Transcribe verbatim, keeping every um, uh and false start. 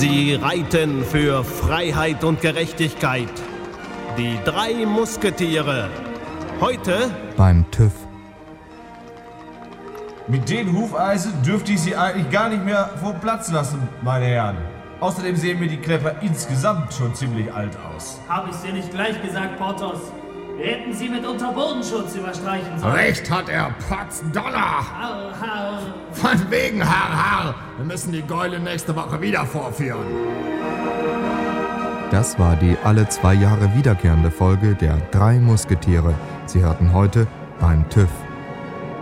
Sie reiten für Freiheit und Gerechtigkeit. Die drei Musketiere. Heute beim TÜV. Mit den Hufeisen dürfte ich Sie eigentlich gar nicht mehr vom Platz lassen, meine Herren. Außerdem sehen mir die Klepper insgesamt schon ziemlich alt aus. Hab ich's dir nicht gleich gesagt, Porthos? Wir hätten sie mit Unterbodenschutz überstreichen sollen. Recht hat er, Potzdonner! Harr, harr. Von wegen Harr, Harr! Wir müssen die Gäule nächste Woche wieder vorführen. Das war die alle zwei Jahre wiederkehrende Folge der drei Musketiere. Sie hörten heute beim TÜV.